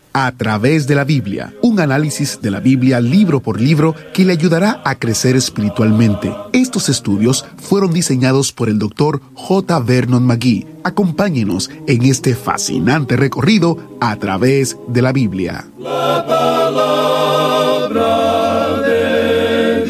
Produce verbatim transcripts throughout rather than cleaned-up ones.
A través de la Biblia, un análisis de la Biblia libro por libro que le ayudará a crecer espiritualmente. Estos estudios fueron diseñados por el doctor J. Vernon McGee. Acompáñenos en este fascinante recorrido a través de la Biblia. La palabra de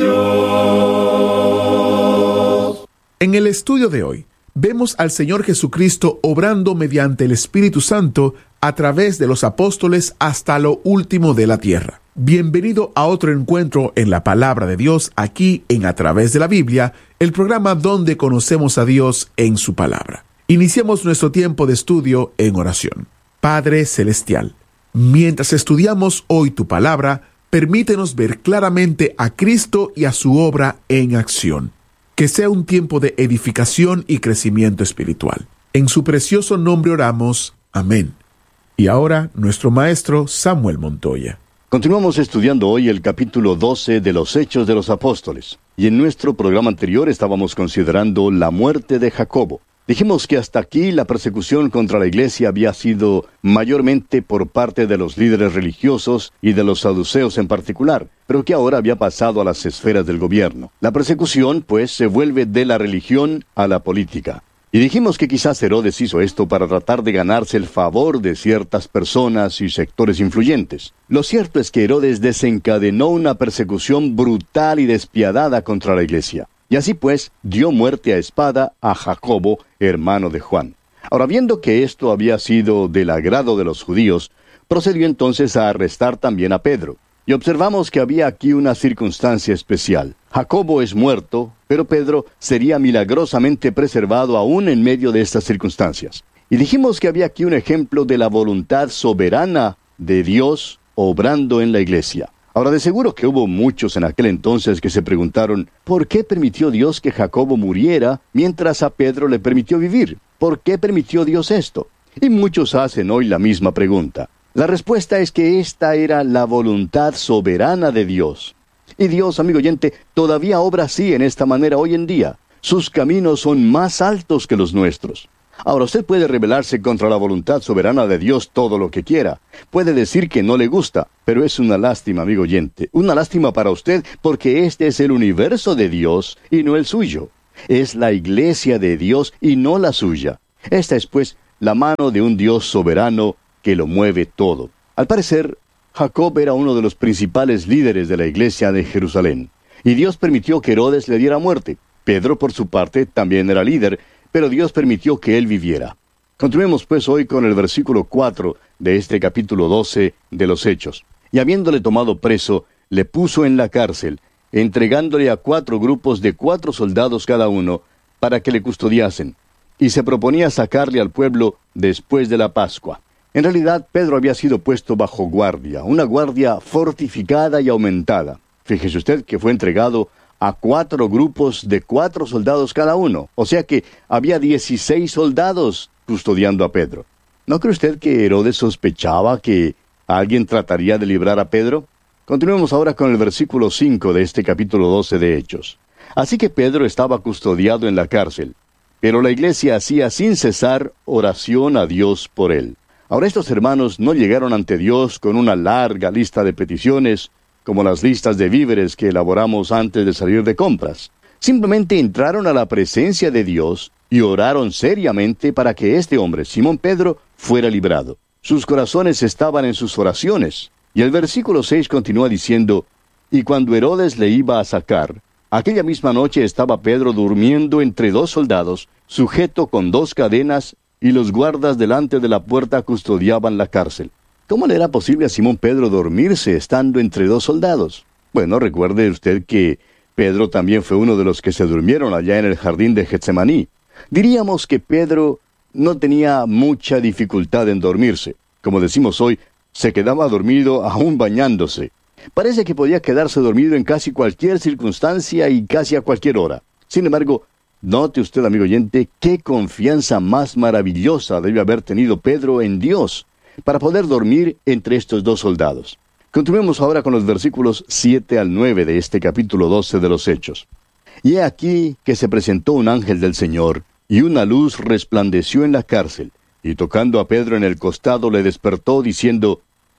Dios. En el estudio de hoy, vemos al Señor Jesucristo obrando mediante el Espíritu Santo a través de los apóstoles hasta lo último de la tierra. Bienvenido a otro encuentro en la Palabra de Dios, aquí en A Través de la Biblia, el programa donde conocemos a Dios en su palabra. Iniciamos nuestro tiempo de estudio en oración. Padre Celestial, mientras estudiamos hoy tu palabra, permítenos ver claramente a Cristo y a su obra en acción. Que sea un tiempo de edificación y crecimiento espiritual. En su precioso nombre oramos. Amén. Y ahora, nuestro maestro Samuel Montoya. Continuamos estudiando hoy el capítulo doce de los Hechos de los Apóstoles. Y en nuestro programa anterior estábamos considerando la muerte de Jacobo. Dijimos que hasta aquí la persecución contra la iglesia había sido mayormente por parte de los líderes religiosos y de los saduceos en particular, pero que ahora había pasado a las esferas del gobierno. La persecución, pues, se vuelve de la religión a la política. Y dijimos que quizás Herodes hizo esto para tratar de ganarse el favor de ciertas personas y sectores influyentes. Lo cierto es que Herodes desencadenó una persecución brutal y despiadada contra la iglesia. Y así pues, dio muerte a espada a Jacobo, hermano de Juan. Ahora, viendo que esto había sido del agrado de los judíos, procedió entonces a arrestar también a Pedro. Y observamos que había aquí una circunstancia especial. Jacobo es muerto, pero Pedro sería milagrosamente preservado aún en medio de estas circunstancias. Y dijimos que había aquí un ejemplo de la voluntad soberana de Dios obrando en la iglesia. Ahora, de seguro que hubo muchos en aquel entonces que se preguntaron, ¿por qué permitió Dios que Jacobo muriera mientras a Pedro le permitió vivir? ¿Por qué permitió Dios esto? Y muchos hacen hoy la misma pregunta. La respuesta es que esta era la voluntad soberana de Dios. Y Dios, amigo oyente, todavía obra así en esta manera hoy en día. Sus caminos son más altos que los nuestros. Ahora, usted puede rebelarse contra la voluntad soberana de Dios todo lo que quiera. Puede decir que no le gusta, pero es una lástima, amigo oyente. Una lástima para usted porque este es el universo de Dios y no el suyo. Es la iglesia de Dios y no la suya. Esta es, pues, la mano de un Dios soberano que lo mueve todo. Al parecer, Jacob era uno de los principales líderes de la iglesia de Jerusalén. Y Dios permitió que Herodes le diera muerte. Pedro, por su parte, también era líder, pero Dios permitió que él viviera. Continuemos pues hoy con el versículo cuatro de este capítulo doce de los Hechos. Y habiéndole tomado preso, le puso en la cárcel, entregándole a cuatro grupos de cuatro soldados cada uno, para que le custodiasen. Y se proponía sacarle al pueblo después de la Pascua. En realidad, Pedro había sido puesto bajo guardia, una guardia fortificada y aumentada. Fíjese usted que fue entregado a cuatro grupos de cuatro soldados cada uno. O sea que había dieciséis soldados custodiando a Pedro. ¿No cree usted que Herodes sospechaba que alguien trataría de librar a Pedro? Continuemos ahora con el versículo cinco de este capítulo doce de Hechos. Así que Pedro estaba custodiado en la cárcel, pero la iglesia hacía sin cesar oración a Dios por él. Ahora estos hermanos no llegaron ante Dios con una larga lista de peticiones, como las listas de víveres que elaboramos antes de salir de compras. Simplemente entraron a la presencia de Dios y oraron seriamente para que este hombre, Simón Pedro, fuera librado. Sus corazones estaban en sus oraciones. Y el versículo seis continúa diciendo, y cuando Herodes le iba a sacar, aquella misma noche estaba Pedro durmiendo entre dos soldados, sujeto con dos cadenas, y los guardas delante de la puerta custodiaban la cárcel. ¿Cómo le era posible a Simón Pedro dormirse estando entre dos soldados? Bueno, recuerde usted que Pedro también fue uno de los que se durmieron allá en el jardín de Getsemaní. Diríamos que Pedro no tenía mucha dificultad en dormirse. Como decimos hoy, se quedaba dormido aún bañándose. Parece que podía quedarse dormido en casi cualquier circunstancia y casi a cualquier hora. Sin embargo, note usted, amigo oyente, qué confianza más maravillosa debe haber tenido Pedro en Dios para poder dormir entre estos dos soldados. Continuemos ahora con los versículos siete al nueve de este capítulo doce de los Hechos. Y he aquí que se presentó un ángel del Señor, y una luz resplandeció en la cárcel, y tocando a Pedro en el costado le despertó, diciendo,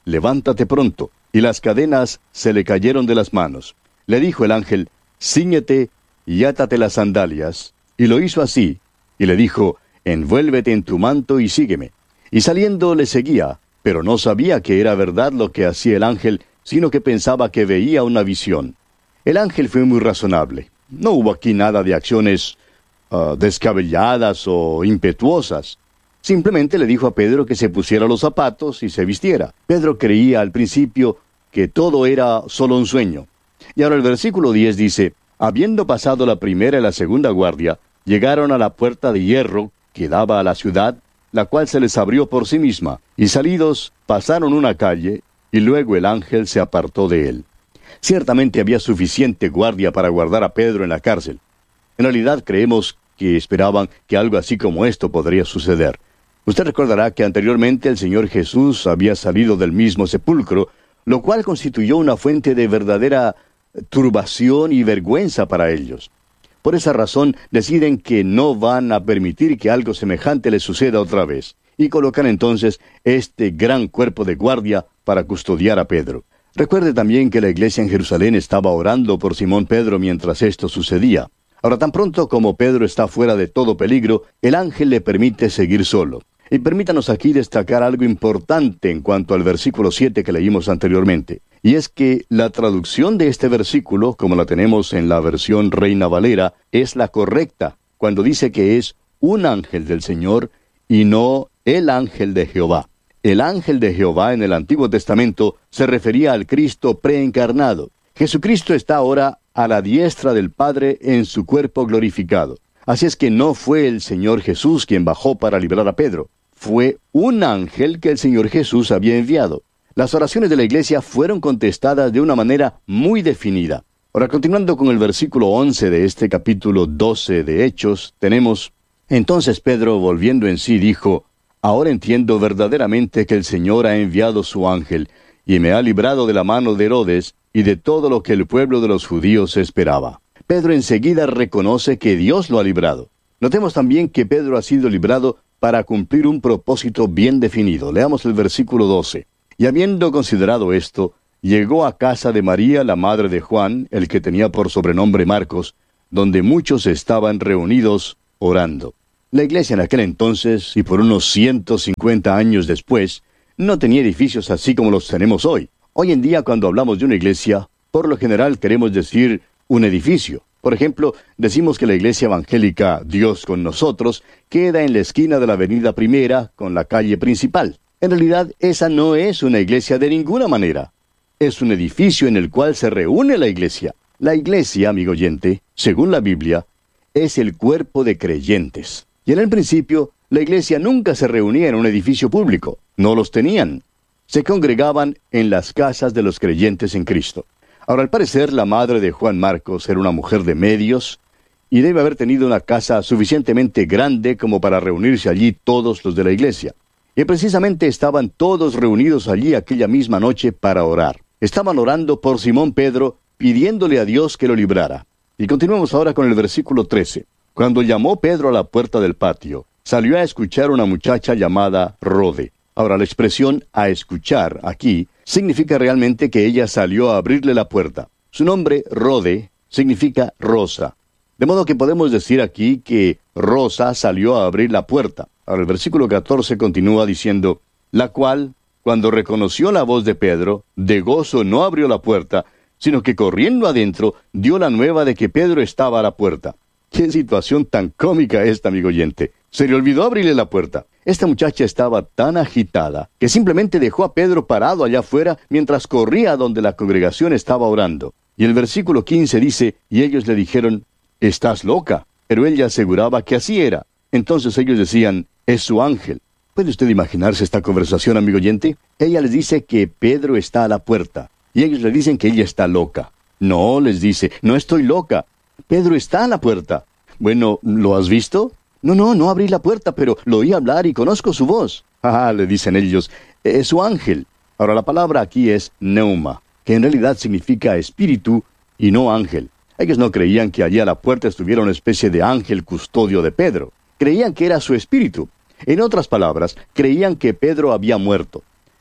levántate pronto. Y las cadenas se le cayeron de las manos. Le dijo el ángel, cíñete y átate las sandalias. Y lo hizo así. Y le dijo, envuélvete en tu manto y sígueme. Y saliendo le seguía, pero no sabía que era verdad lo que hacía el ángel, sino que pensaba que veía una visión. El ángel fue muy razonable. No hubo aquí nada de acciones uh, descabelladas o impetuosas. Simplemente le dijo a Pedro que se pusiera los zapatos y se vistiera. Pedro creía al principio que todo era solo un sueño. Y ahora el versículo diez dice, habiendo pasado la primera y la segunda guardia, llegaron a la puerta de hierro que daba a la ciudad, la cual se les abrió por sí misma, y salidos pasaron una calle, y luego el ángel se apartó de él. Ciertamente había suficiente guardia para guardar a Pedro en la cárcel. En realidad creemos que esperaban que algo así como esto podría suceder. Usted recordará que anteriormente el Señor Jesús había salido del mismo sepulcro, lo cual constituyó una fuente de verdadera turbación y vergüenza para ellos. Por esa razón deciden que no van a permitir que algo semejante les suceda otra vez, y colocan entonces este gran cuerpo de guardia para custodiar a Pedro. Recuerde también que la iglesia en Jerusalén estaba orando por Simón Pedro mientras esto sucedía. Ahora, tan pronto como Pedro está fuera de todo peligro, el ángel le permite seguir solo. Y permítanos aquí destacar algo importante en cuanto al versículo siete que leímos anteriormente. Y es que la traducción de este versículo, como la tenemos en la versión Reina Valera, es la correcta, cuando dice que es un ángel del Señor y no el ángel de Jehová. El ángel de Jehová en el Antiguo Testamento se refería al Cristo preencarnado. Jesucristo está ahora a la diestra del Padre en su cuerpo glorificado. Así es que no fue el Señor Jesús quien bajó para librar a Pedro. Fue un ángel que el Señor Jesús había enviado. Las oraciones de la iglesia fueron contestadas de una manera muy definida. Ahora, continuando con el versículo once de este capítulo doce de Hechos, tenemos, entonces Pedro, volviendo en sí, dijo, ahora entiendo verdaderamente que el Señor ha enviado su ángel, y me ha librado de la mano de Herodes, y de todo lo que el pueblo de los judíos esperaba. Pedro enseguida reconoce que Dios lo ha librado. Notemos también que Pedro ha sido librado para cumplir un propósito bien definido. Leamos el versículo doce. Y habiendo considerado esto, llegó a casa de María, la madre de Juan, el que tenía por sobrenombre Marcos, donde muchos estaban reunidos orando. La iglesia en aquel entonces, y por unos ciento cincuenta años después, no tenía edificios así como los tenemos hoy. Hoy en día, cuando hablamos de una iglesia, por lo general queremos decir un edificio. Por ejemplo, decimos que la iglesia evangélica Dios con nosotros queda en la esquina de la avenida Primera con la calle principal. En realidad, esa no es una iglesia de ninguna manera. Es un edificio en el cual se reúne la iglesia. La iglesia, amigo oyente, según la Biblia, es el cuerpo de creyentes. Y en el principio, la iglesia nunca se reunía en un edificio público. No los tenían. Se congregaban en las casas de los creyentes en Cristo. Ahora, al parecer, la madre de Juan Marcos era una mujer de medios y debe haber tenido una casa suficientemente grande como para reunirse allí todos los de la iglesia. Y precisamente estaban todos reunidos allí aquella misma noche para orar. Estaban orando por Simón Pedro, pidiéndole a Dios que lo librara. Y continuamos ahora con el versículo trece. Cuando llamó Pedro a la puerta del patio, salió a escuchar una muchacha llamada Rode. Ahora, la expresión a escuchar aquí significa realmente que ella salió a abrirle la puerta. Su nombre, Rode, significa rosa. De modo que podemos decir aquí que Rosa salió a abrir la puerta. Ahora el versículo catorce continúa diciendo, la cual, cuando reconoció la voz de Pedro, de gozo no abrió la puerta, sino que corriendo adentro, dio la nueva de que Pedro estaba a la puerta. ¡Qué situación tan cómica esta, amigo oyente! Se le olvidó abrirle la puerta. Esta muchacha estaba tan agitada que simplemente dejó a Pedro parado allá afuera mientras corría a donde la congregación estaba orando. Y el versículo quince dice, y ellos le dijeron, «¿Estás loca?» Pero ella aseguraba que así era. Entonces ellos decían, «Es su ángel». ¿Puede usted imaginarse esta conversación, amigo oyente? Ella les dice que Pedro está a la puerta, y ellos le dicen que ella está loca. «No», les dice, «no estoy loca. Pedro está a la puerta». «Bueno, ¿lo has visto?» «No, no, no abrí la puerta, pero lo oí hablar y conozco su voz». «Ah», le dicen ellos, «es su ángel». Ahora, la palabra aquí es neuma, que en realidad significa espíritu y no ángel. Ellos no creían que allí a la puerta estuviera una especie de ángel custodio de Pedro. Creían que era su espíritu. En otras palabras, creían que Pedro había muerto.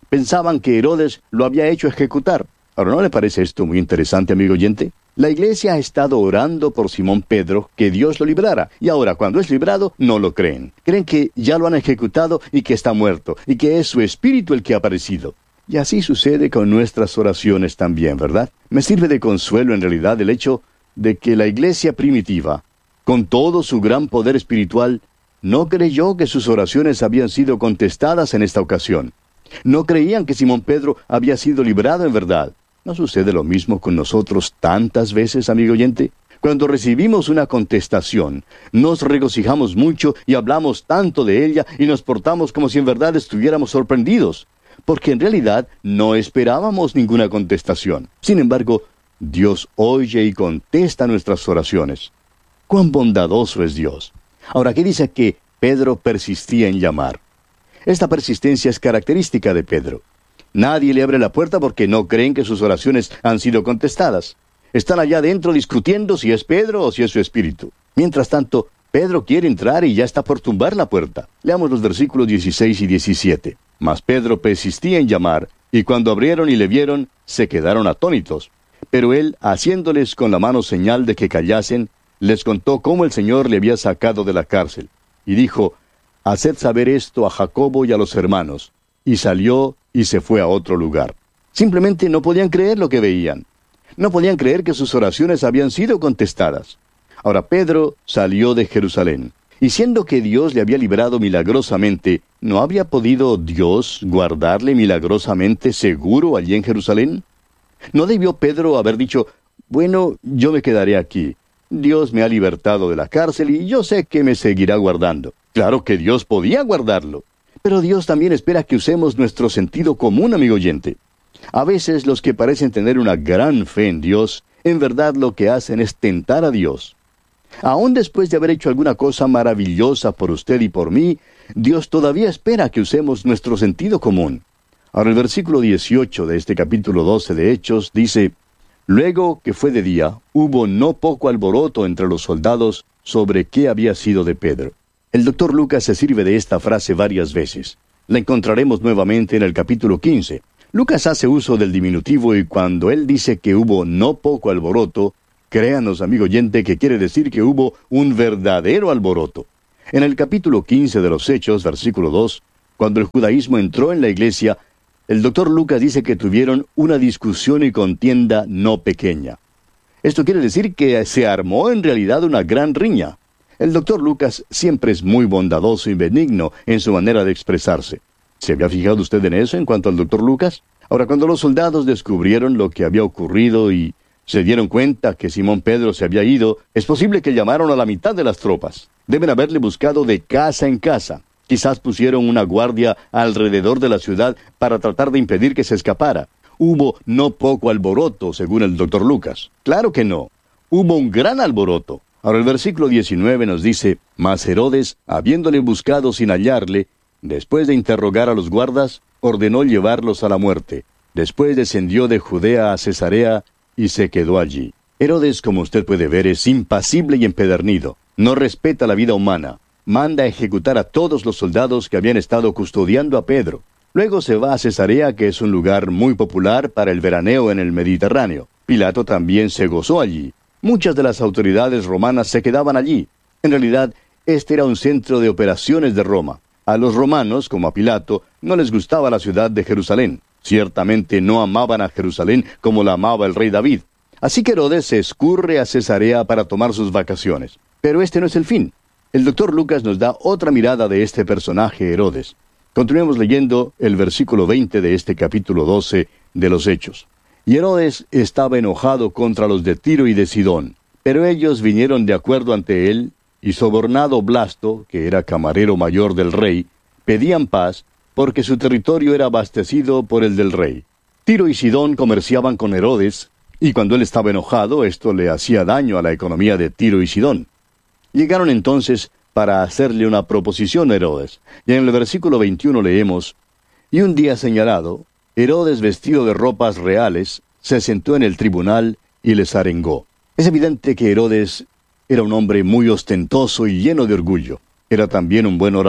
Pensaban que Herodes lo había hecho ejecutar. Ahora, ¿no le parece esto muy interesante, amigo oyente? La iglesia ha estado orando por Simón Pedro que Dios lo librara, y ahora cuando es librado no lo creen. Creen que ya lo han ejecutado y que está muerto, y que es su espíritu el que ha aparecido. Y así sucede con nuestras oraciones también, ¿verdad? Me sirve de consuelo en realidad el hecho de que la iglesia primitiva, con todo su gran poder espiritual, no creyó que sus oraciones habían sido contestadas en esta ocasión. No creían que Simón Pedro había sido librado en verdad. ¿No sucede lo mismo con nosotros tantas veces, amigo oyente? Cuando recibimos una contestación, nos regocijamos mucho y hablamos tanto de ella y nos portamos como si en verdad estuviéramos sorprendidos, porque en realidad no esperábamos ninguna contestación. Sin embargo, Dios oye y contesta nuestras oraciones. ¡Cuán bondadoso es Dios! Ahora, aquí dice que Pedro persistía en llamar. Esta persistencia es característica de Pedro. Nadie le abre la puerta porque no creen que sus oraciones han sido contestadas. Están allá adentro discutiendo si es Pedro o si es su espíritu. Mientras tanto, Pedro quiere entrar y ya está por tumbar la puerta. Leamos los versículos dieciséis y diecisiete. Mas Pedro persistía en llamar, y cuando abrieron y le vieron, se quedaron atónitos. Pero él, haciéndoles con la mano señal de que callasen, les contó cómo el Señor le había sacado de la cárcel. Y dijo, haced saber esto a Jacobo y a los hermanos. Y salió y se fue a otro lugar. Simplemente no podían creer lo que veían. No podían creer que sus oraciones habían sido contestadas. Ahora Pedro salió de Jerusalén. Y siendo que Dios le había librado milagrosamente, ¿no habría podido Dios guardarle milagrosamente seguro allí en Jerusalén? ¿No debió Pedro haber dicho, bueno, yo me quedaré aquí? Dios me ha libertado de la cárcel y yo sé que me seguirá guardando. Claro que Dios podía guardarlo. Pero Dios también espera que usemos nuestro sentido común, amigo oyente. A veces los que parecen tener una gran fe en Dios, en verdad lo que hacen es tentar a Dios. Aún después de haber hecho alguna cosa maravillosa por usted y por mí, Dios todavía espera que usemos nuestro sentido común. Ahora el versículo dieciocho de este capítulo doce de Hechos dice, luego que fue de día, hubo no poco alboroto entre los soldados sobre qué había sido de Pedro. El doctor Lucas se sirve de esta frase varias veces. La encontraremos nuevamente en el capítulo quince. Lucas hace uso del diminutivo y cuando él dice que hubo no poco alboroto, créanos, amigo oyente, que quiere decir que hubo un verdadero alboroto. En el capítulo quince de los Hechos, versículo dos, cuando el judaísmo entró en la iglesia, el doctor Lucas dice que tuvieron una discusión y contienda no pequeña. Esto quiere decir que se armó en realidad una gran riña. El doctor Lucas siempre es muy bondadoso y benigno en su manera de expresarse. ¿Se había fijado usted en eso en cuanto al doctor Lucas? Ahora, cuando los soldados descubrieron lo que había ocurrido y se dieron cuenta que Simón Pedro se había ido, es posible que llamaron a la mitad de las tropas. Deben haberle buscado de casa en casa. Quizás pusieron una guardia alrededor de la ciudad para tratar de impedir que se escapara. Hubo no poco alboroto, según el doctor Lucas. Claro que no. Hubo un gran alboroto. Ahora el versículo diecinueve nos dice, mas Herodes, habiéndole buscado sin hallarle, después de interrogar a los guardas, ordenó llevarlos a la muerte. Después descendió de Judea a Cesarea y se quedó allí. Herodes, como usted puede ver, es impasible y empedernido. No respeta la vida humana. Manda a ejecutar a todos los soldados que habían estado custodiando a Pedro. Luego se va a Cesarea, que es un lugar muy popular para el veraneo en el Mediterráneo. Pilato también se gozó allí. Muchas de las autoridades romanas se quedaban allí. En realidad, este era un centro de operaciones de Roma. A los romanos, como a Pilato, no les gustaba la ciudad de Jerusalén. Ciertamente no amaban a Jerusalén como la amaba el rey David. Así que Herodes se escurre a Cesarea para tomar sus vacaciones. Pero este no es el fin. El doctor Lucas nos da otra mirada de este personaje Herodes. Continuemos leyendo el versículo veinte de este capítulo doce de los Hechos. Y Herodes estaba enojado contra los de Tiro y de Sidón, pero ellos vinieron de acuerdo ante él, y sobornado Blasto, que era camarero mayor del rey, pedían paz, porque su territorio era abastecido por el del rey. Tiro y Sidón comerciaban con Herodes, y cuando él estaba enojado, esto le hacía daño a la economía de Tiro y Sidón. Llegaron entonces para hacerle una proposición a Herodes, y en el versículo veintiuno leemos, y un día señalado, Herodes, vestido de ropas reales, se sentó en el tribunal y les arengó. Es evidente que Herodes era un hombre muy ostentoso y lleno de orgullo. Era también un buen orador.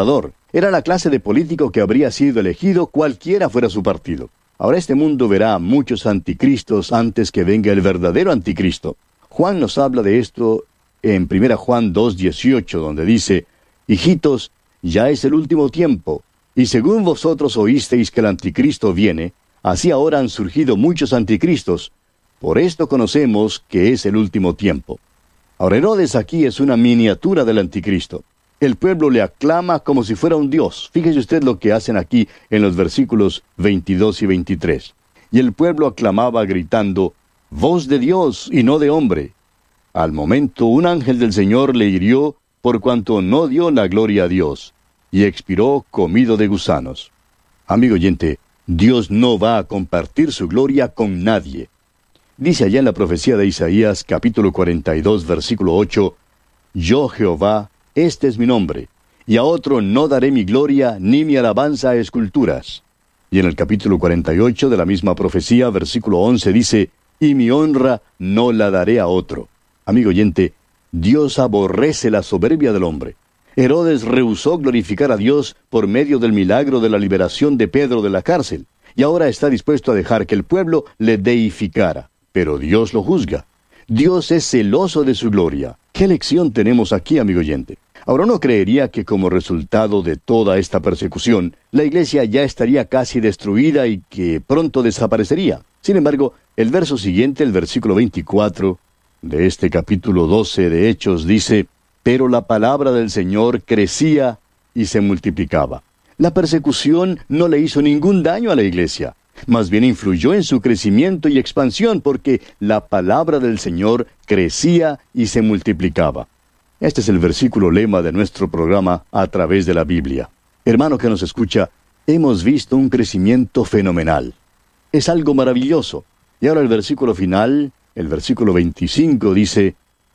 Era la clase de político que habría sido elegido cualquiera fuera su partido. Ahora este mundo verá a muchos anticristos antes que venga el verdadero anticristo. Juan nos habla de esto en primera Juan dos dieciocho, donde dice: Hijitos, ya es el último tiempo, y según vosotros oísteis que el anticristo viene, así ahora han surgido muchos anticristos. Por esto conocemos que es el último tiempo. Ahora Herodes aquí es una miniatura del anticristo. El pueblo le aclama como si fuera un dios. Fíjese usted lo que hacen aquí en los versículos veintidós y veintitrés. Y el pueblo aclamaba gritando: voz de Dios y no de hombre. Al momento un ángel del Señor le hirió por cuanto no dio la gloria a Dios, y expiró comido de gusanos. Amigo oyente, Dios no va a compartir su gloria con nadie. Dice allá en la profecía de Isaías, capítulo cuarenta y dos, versículo ocho, Yo Jehová, este es mi nombre, y a otro no daré mi gloria ni mi alabanza a esculturas. Y en el capítulo cuarenta y ocho de la misma profecía, versículo once, dice, Y mi honra no la daré a otro. Amigo oyente, Dios aborrece la soberbia del hombre. Herodes rehusó glorificar a Dios por medio del milagro de la liberación de Pedro de la cárcel, y ahora está dispuesto a dejar que el pueblo le deificara. Pero Dios lo juzga. Dios es celoso de su gloria. ¿Qué lección tenemos aquí, amigo oyente? Ahora uno creería que como resultado de toda esta persecución, la iglesia ya estaría casi destruida y que pronto desaparecería. Sin embargo, el verso siguiente, el versículo veinticuatro de este capítulo doce de Hechos, dice, Pero la palabra del Señor crecía y se multiplicaba. La persecución no le hizo ningún daño a la iglesia. Más bien influyó en su crecimiento y expansión porque la palabra del Señor crecía y se multiplicaba. Este es el versículo lema de nuestro programa A Través de la Biblia. Hermano que nos escucha, hemos visto un crecimiento fenomenal. Es algo maravilloso. Y ahora el versículo final, el versículo veinticinco, dice,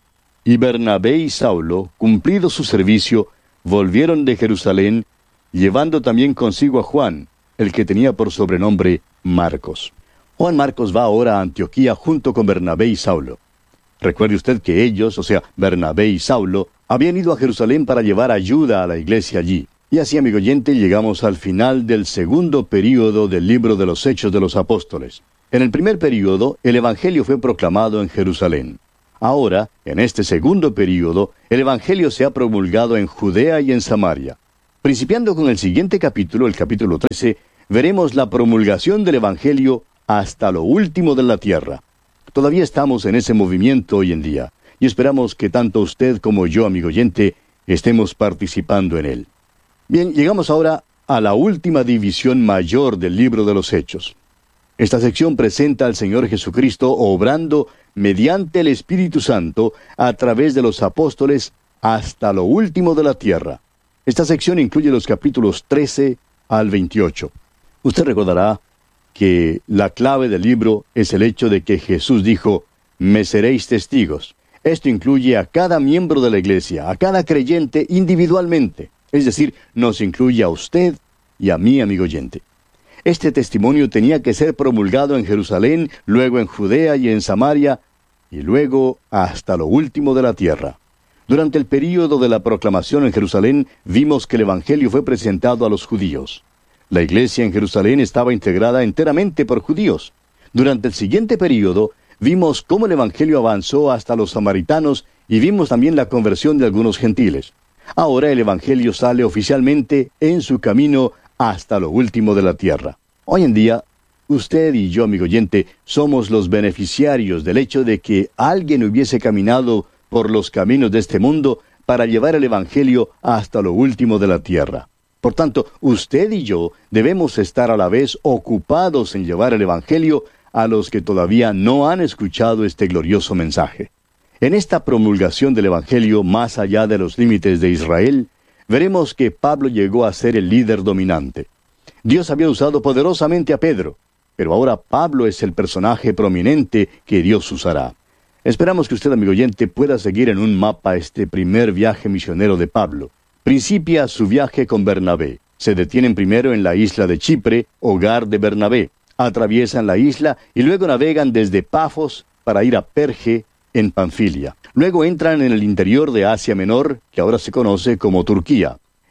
Y Bernabé y Saulo, cumplido su servicio, volvieron de Jerusalén, llevando también consigo a Juan, el que tenía por sobrenombre Marcos. Juan Marcos va ahora a Antioquía junto con Bernabé y Saulo. Recuerde usted que ellos, o sea, Bernabé y Saulo, habían ido a Jerusalén para llevar ayuda a la iglesia allí. Y así, amigo oyente, llegamos al final del segundo período del libro de los Hechos de los Apóstoles. En el primer período, el Evangelio fue proclamado en Jerusalén. Ahora, en este segundo período, el Evangelio se ha promulgado en Judea y en Samaria. Principiando con el siguiente capítulo, el capítulo trece, veremos la promulgación del Evangelio hasta lo último de la tierra. Todavía estamos en ese movimiento hoy en día, y esperamos que tanto usted como yo, amigo oyente, estemos participando en él. Bien, llegamos ahora a la última división mayor del libro de los Hechos. Esta sección presenta al Señor Jesucristo obrando mediante el Espíritu Santo a través de los apóstoles hasta lo último de la tierra. Esta sección incluye los capítulos trece al veintiocho. Usted recordará que la clave del libro es el hecho de que Jesús dijo, me seréis testigos. Esto incluye a cada miembro de la iglesia, a cada creyente individualmente. Es decir, nos incluye a usted y a mí, amigo oyente. Este testimonio tenía que ser promulgado en Jerusalén, luego en Judea y en Samaria, y luego hasta lo último de la tierra. Durante el período de la proclamación en Jerusalén, vimos que el Evangelio fue presentado a los judíos. La iglesia en Jerusalén estaba integrada enteramente por judíos. Durante el siguiente período, vimos cómo el Evangelio avanzó hasta los samaritanos y vimos también la conversión de algunos gentiles. Ahora el Evangelio sale oficialmente en su camino hasta lo último de la tierra. Hoy en día, usted y yo, amigo oyente, somos los beneficiarios del hecho de que alguien hubiese caminado por los caminos de este mundo para llevar el Evangelio hasta lo último de la tierra. Por tanto, usted y yo debemos estar a la vez ocupados en llevar el Evangelio a los que todavía no han escuchado este glorioso mensaje. En esta promulgación del Evangelio más allá de los límites de Israel, veremos que Pablo llegó a ser el líder dominante. Dios había usado poderosamente a Pedro, pero ahora Pablo es el personaje prominente que Dios usará. Esperamos que usted, amigo oyente, pueda seguir en un mapa este primer viaje misionero de Pablo. Principia su viaje con Bernabé. Se detienen primero en la isla de Chipre, hogar de Bernabé. Atraviesan la isla y luego navegan desde Pafos para ir a Perge, en Panfilia. Luego entran en el interior de Asia Menor, que ahora se conoce como Turquía.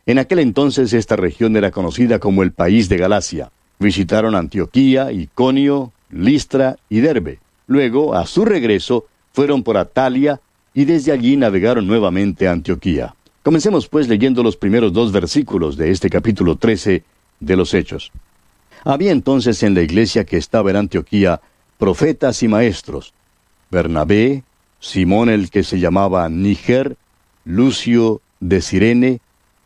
En aquel entonces esta región era conocida como el país de Galacia. Visitaron Antioquía, Iconio, Listra y Derbe. Luego, a su regreso, fueron por Atalia y desde allí navegaron nuevamente a Antioquía. Comencemos pues leyendo los primeros dos versículos de este capítulo trece de los Hechos. Había entonces en la iglesia que estaba en Antioquía profetas y maestros: Bernabé, Simón el que se llamaba Níger, Lucio de Cirene,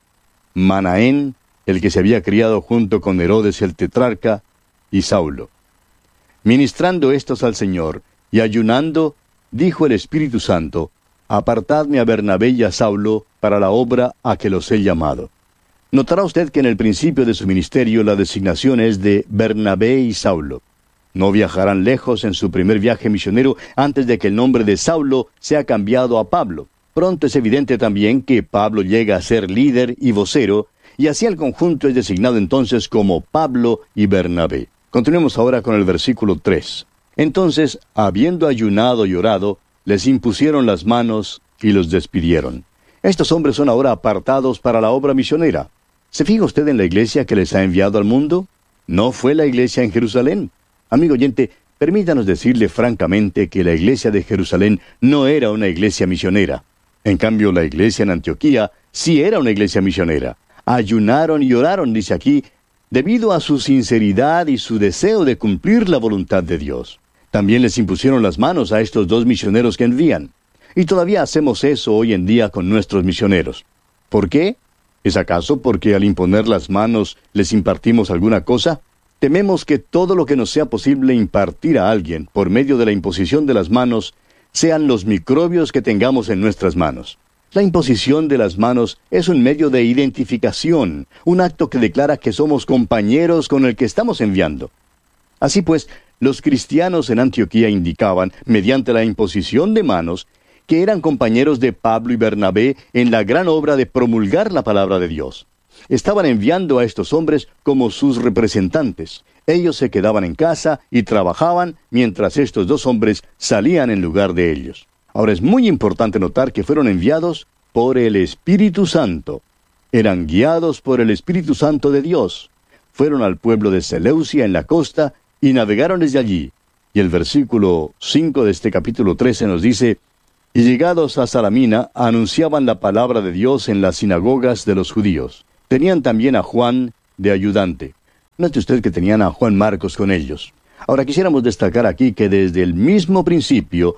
Manaén, el que se había criado junto con Herodes el tetrarca, y Saulo. Ministrando estos al Señor y ayunando, dijo el Espíritu Santo: Apartadme a Bernabé y a Saulo para la obra a que los he llamado. Notará usted que en el principio de su ministerio la designación es de Bernabé y Saulo. No viajarán lejos en su primer viaje misionero antes de que el nombre de Saulo sea cambiado a Pablo. Pronto es evidente también que Pablo llega a ser líder y vocero, y así el conjunto es designado entonces como Pablo y Bernabé. Continuemos ahora con el versículo tres. Entonces, habiendo ayunado y orado, les impusieron las manos y los despidieron. Estos hombres son ahora apartados para la obra misionera. ¿Se fija usted en la iglesia que les ha enviado al mundo? No fue la iglesia en Jerusalén. Amigo oyente, permítanos decirle francamente que la iglesia de Jerusalén no era una iglesia misionera. En cambio, la iglesia en Antioquía sí era una iglesia misionera. Ayunaron y oraron, dice aquí, debido a su sinceridad y su deseo de cumplir la voluntad de Dios. También les impusieron las manos a estos dos misioneros que envían. Y todavía hacemos eso hoy en día con nuestros misioneros. ¿Por qué? ¿Es acaso porque al imponer las manos les impartimos alguna cosa? Tememos que todo lo que nos sea posible impartir a alguien por medio de la imposición de las manos sean los microbios que tengamos en nuestras manos. La imposición de las manos es un medio de identificación, un acto que declara que somos compañeros con el que estamos enviando. Así pues, los cristianos en Antioquía indicaban, mediante la imposición de manos, que eran compañeros de Pablo y Bernabé en la gran obra de promulgar la palabra de Dios. Estaban enviando a estos hombres como sus representantes. Ellos se quedaban en casa y trabajaban mientras estos dos hombres salían en lugar de ellos. Ahora es muy importante notar que fueron enviados por el Espíritu Santo. Eran guiados por el Espíritu Santo de Dios. Fueron al pueblo de Seleucia en la costa y navegaron desde allí. Y el versículo cinco de este capítulo trece nos dice: Y llegados a Salamina, anunciaban la palabra de Dios en las sinagogas de los judíos. Tenían también a Juan de ayudante. Note usted que tenían a Juan Marcos con ellos. Ahora quisiéramos destacar aquí que desde el mismo principio...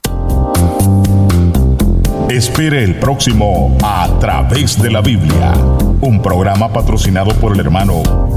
Espere el próximo A Través de la Biblia, un programa patrocinado por el hermano